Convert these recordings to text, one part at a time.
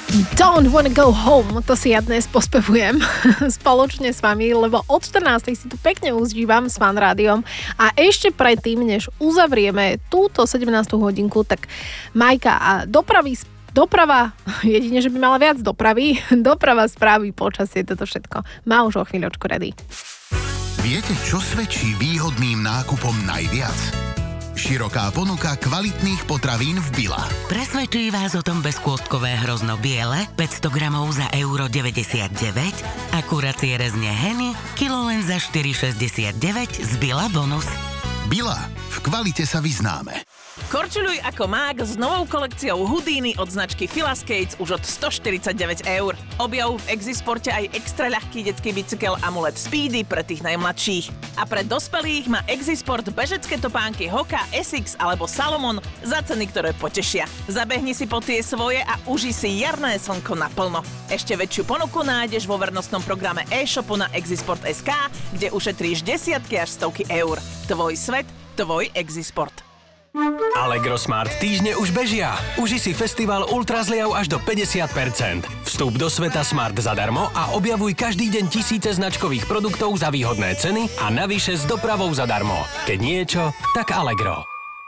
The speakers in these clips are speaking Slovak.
Don't wanna go home, to si ja dnes pospevujem spoločne s vami, lebo od 14. si tu pekne užívam s Fan Rádiom a ešte predtým, než uzavrieme túto 17. hodinku, tak Majka a doprava, jedine, že by mala viac dopravy, doprava, správy, počasie, toto všetko. Má už o chvíľočku ready. Viete, čo svedčí výhodným nákupom najviac? Široká ponuka kvalitných potravín v Billa. Presvedčí vás o tom bezkôstkové hrozno biele, 500 gramov za €99 a kuracie rezne Henny, kilo len za €4,69 z Billa bonus. Billa. V kvalite sa vyznáme. Korčuľuj ako mák s novou kolekciou Houdini od značky Fila Skates už od €149. Objav v Exisporte aj extra ľahký detský bicykel Amulet Speedy pre tých najmladších. A pre dospelých má Exisport bežecké topánky Hoka, SX alebo Salomon za ceny, ktoré potešia. Zabehni si po tie svoje a uži si jarné slnko naplno. Ešte väčšiu ponuku nájdeš vo vernostnom programe e-shopu na Exisport.sk, kde ušetríš desiatky až stovky eur. Tvoj svet, tvoj Exisport. Allegro Smart týždne už bežia. Uži si festival Ultra zliav až do 50%. Vstup do sveta Smart zadarmo a objavuj každý deň tisíce značkových produktov za výhodné ceny a navyše s dopravou zadarmo. Keď niečo, tak Allegro.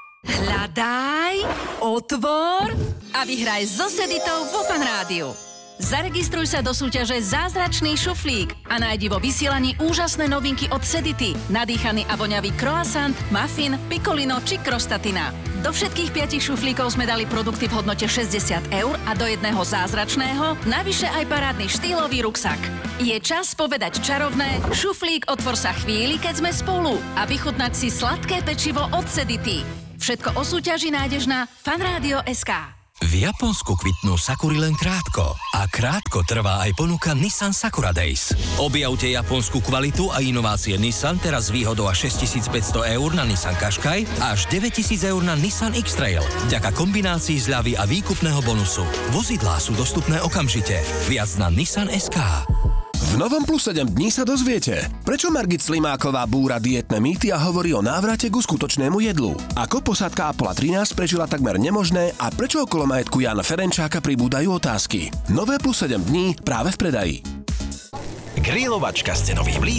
Hľadaj, otvor a vyhraj so Seditou vo Fan Rádiu. Zaregistruj sa do súťaže Zázračný šuflík a nájdi vo vysielaní úžasné novinky od Sedity. Nadýchaný a voňavý croissant, muffin, pikolino či krostatina. Do všetkých 5 šuflíkov sme dali produkty v hodnote 60 eur a do jedného zázračného navyše aj parádny štýlový ruksak. Je čas povedať čarovné šuflík otvor sa chvíli, keď sme spolu a vychutnať si sladké pečivo od Sedity. Všetko o súťaži nájdeš na fanradio.sk. V Japonsku kvitnú sakury len krátko a krátko trvá aj ponuka Nissan Sakura Days. Objavte japonskú kvalitu a inovácie Nissan teraz s výhodou až 6,500 eur na Nissan Qashqai a až 9,000 eur na Nissan X-Trail. Vďaka kombinácii zľavy a výkupného bonusu. Vozidlá sú dostupné okamžite. Viac na Nissan.sk. V novom Plus 7 dní sa dozviete, prečo Margit Slimáková búra dietné mýty a hovorí o návrate ku skutočnému jedlu. Ako posádka Apollo 13 prežila takmer nemožné a prečo okolo majetku Jána Ferenčáka pribúdajú otázky. Nové Plus 7 dní práve v predaji. Grilovačka z cenových blízkych